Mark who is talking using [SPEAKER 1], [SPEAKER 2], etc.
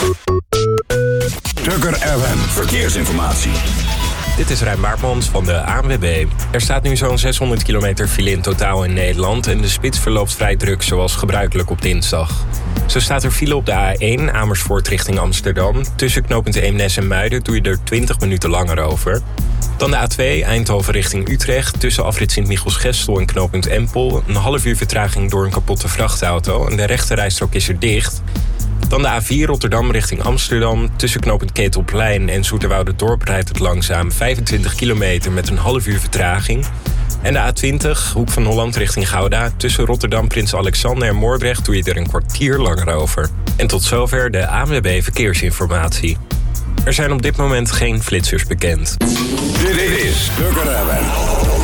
[SPEAKER 1] Tukker FM. Verkeersinformatie.
[SPEAKER 2] Dit is Rijn Baartmans van de ANWB. Er staat nu zo'n 600 kilometer file in totaal in Nederland en de spits verloopt vrij druk zoals gebruikelijk op dinsdag. Zo staat er file op de A1 Amersfoort richting Amsterdam. Tussen knooppunt Eemnes en Muiden doe je er 20 minuten langer over. Dan de A2 Eindhoven richting Utrecht. Tussen afrit Sint-Michiels-Gestel en knooppunt Empel. Een half uur vertraging door een kapotte vrachtauto en de rechterrijstrook is er dicht. Dan de A4 Rotterdam richting Amsterdam. Tussen knooppunt Ketelplein en Zoeterwoude-Dorp rijdt het langzaam 25 kilometer met een half uur vertraging. En de A20 Hoek van Holland richting Gouda. Tussen Rotterdam, Prins Alexander en Moordrecht doe je er een kwartier langer over. En tot zover de ANWB Verkeersinformatie. Er zijn op dit moment geen flitsers bekend.
[SPEAKER 1] Dit is Tukker FM.